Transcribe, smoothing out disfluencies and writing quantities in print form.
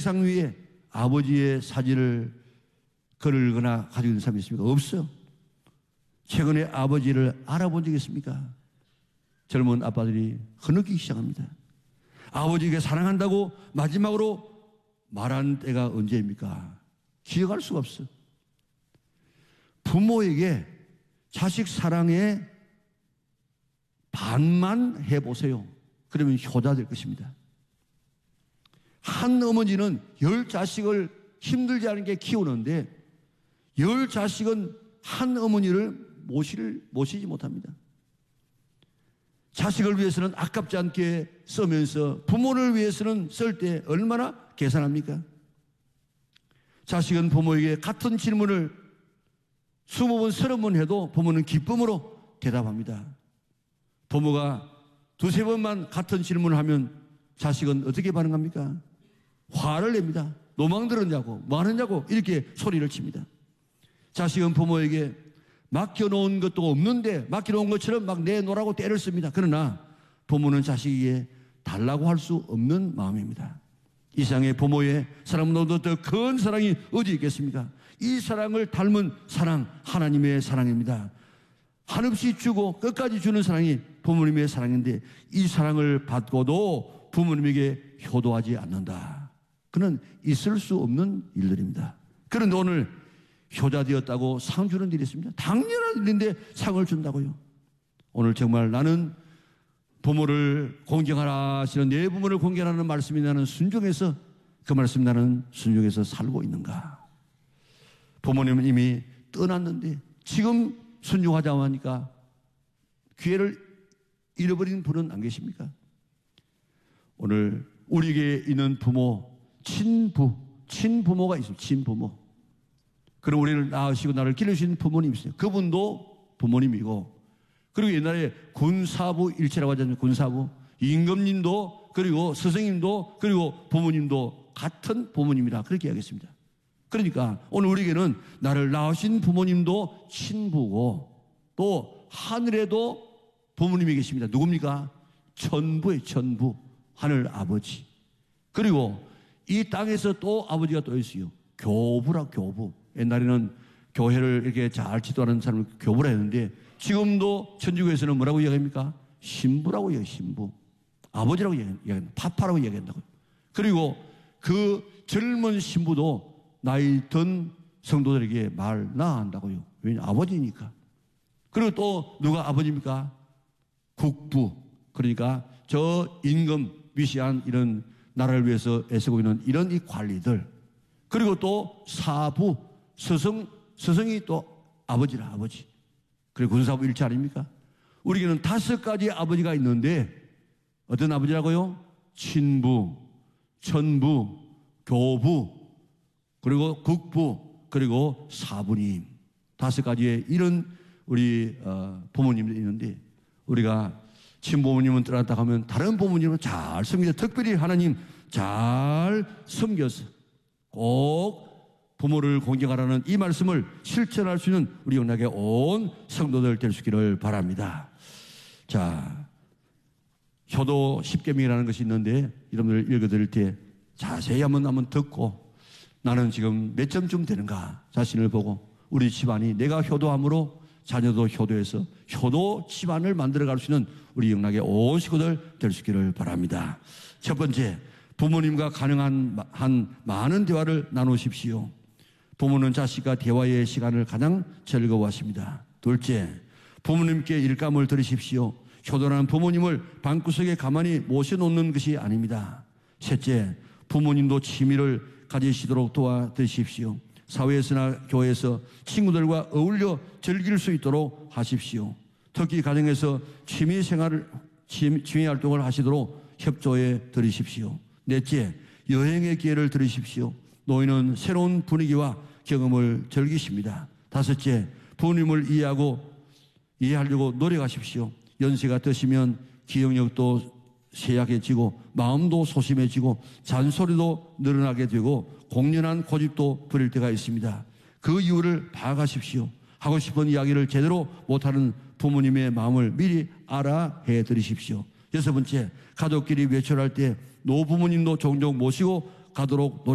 책상 위에 아버지의 사진을 걸거나 가지고 있는 사람이 있습니까? 없어요. 최근에 아버지를 알아본 적이 있습니까? 젊은 아빠들이 흐느끼기 시작합니다. 아버지에게 사랑한다고 마지막으로 말한 때가 언제입니까? 기억할 수가 없어요. 부모에게 자식 사랑의 반만 해보세요. 그러면 효자 될 것입니다. 한 어머니는 10자식을 힘들지 않게 키우는데 10자식은 한 어머니를 모시지 못합니다. 자식을 위해서는 아깝지 않게 쓰면서 부모를 위해서는 쓸 때 얼마나 계산합니까? 자식은 부모에게 같은 질문을 20번, 30번 해도 부모는 기쁨으로 대답합니다. 부모가 2-3번만 같은 질문을 하면 자식은 어떻게 반응합니까? 화를 냅니다. 노망 들었냐고, 뭐 하느냐고 이렇게 소리를 칩니다. 자식은 부모에게 맡겨놓은 것도 없는데 맡겨놓은 것처럼 막 내놓으라고 때를 씁니다. 그러나 부모는 자식에게 달라고 할 수 없는 마음입니다. 이 세상에 부모의 사랑보다 더 큰 사랑이 어디 있겠습니까? 이 사랑을 닮은 사랑, 하나님의 사랑입니다. 한없이 주고 끝까지 주는 사랑이 부모님의 사랑인데 이 사랑을 받고도 부모님에게 효도하지 않는다. 그는 있을 수 없는 일들입니다. 그런데 오늘 효자 되었다고 상 주는 일이 있습니다. 당연한 일인데 상을 준다고요. 오늘 정말 나는 부모를 공경하라 하시는 내 부모를 공경하라는 말씀이 나는 순종해서 그 말씀 나는 순종해서 살고 있는가? 부모님은 이미 떠났는데 지금 순종하자고 하니까 기회를 잃어버린 분은 안 계십니까? 오늘 우리에게 있는 부모, 친부모가 있습니다. 친부모. 그럼 우리를 낳으시고 나를 기르신 부모님 있어요. 그분도 부모님이고, 그리고 옛날에 군사부 일체라고 하잖아요. 군사부. 임금님도, 그리고 스승님도, 그리고 부모님도 같은 부모님이라 그렇게 이야기했습니다. 그러니까 오늘 우리에게는 나를 낳으신 부모님도 친부고 또 하늘에도 부모님이 계십니다. 누굽니까? 천부예요. 천부. 하늘 아버지. 그리고 이 땅에서 또 아버지가 또 있어요. 교부라, 교부. 옛날에는 교회를 이렇게 잘 지도하는 사람을 교부라 했는데 지금도 천주교에서는 뭐라고 이야기합니까? 신부라고 이야기해요. 신부. 아버지라고 이야기합니다. 파파라고 이야기한다고요. 그리고 그 젊은 신부도 나이 든 성도들에게 말 나한다고요. 왜냐하면 아버지니까. 그리고 또 누가 아버지입니까? 국부. 그러니까 저 임금 위시한 이런 나라를 위해서 애쓰고 있는 이런 이 관리들. 그리고 또 사부, 스승이 또 아버지라, 아버지. 그리고 군사부 일체 아닙니까? 우리에게는 5가지 아버지가 있는데 어떤 아버지라고요? 친부, 천부, 교부, 그리고 국부, 그리고 사부님. 5가지의 이런 우리 부모님들이 있는데 우리가 친부모님은 떠났다 하면 다른 부모님은 잘 섬기자. 특별히 하나님 잘 섬겨서 꼭 부모를 공경하라는 이 말씀을 실천할 수 있는 우리 영락의 온 성도들 될 수 있기를 바랍니다. 자, 효도 10계명이라는 것이 있는데 여러분들 읽어드릴 때 자세히 한번 듣고 나는 지금 몇 점쯤 되는가 자신을 보고 우리 집안이 내가 효도함으로 자녀도 효도해서 효도 집안을 만들어갈 수 있는 우리 영락의 온 식구들 될 수 있기를 바랍니다. 첫 번째, 부모님과 가능한 한 많은 대화를 나누십시오. 부모는 자식과 대화의 시간을 가장 즐거워하십니다. 둘째, 부모님께 일감을 들으십시오. 효도라는 부모님을 방구석에 가만히 모셔놓는 것이 아닙니다. 셋째, 부모님도 취미를 가지시도록 도와드십시오. 사회에서나 교회에서 친구들과 어울려 즐길 수 있도록 하십시오. 특히 가정에서 취미 활동을 하시도록 협조해 드리십시오. 넷째, 여행의 기회를 드리십시오. 노인은 새로운 분위기와 경험을 즐기십니다. 다섯째, 부모님을 이해하려고 노력하십시오. 연세가 드시면 기억력도 쇠약해지고 마음도 소심해지고 잔소리도 늘어나게 되고 공연한 고집도 부릴 때가 있습니다. 그 이유를 파악하십시오. 하고 싶은 이야기를 제대로 못하는 부모님의 마음을 미리 알아해 드리십시오. 여섯 번째, 가족끼리 외출할 때 노부모님도 종종 모시고 가도록